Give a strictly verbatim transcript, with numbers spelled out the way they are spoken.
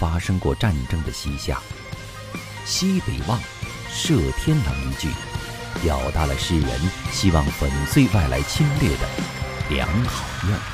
发生过战争的西夏。西北望，射天狼一句，表达了诗人希望粉碎外来侵略的良好愿望。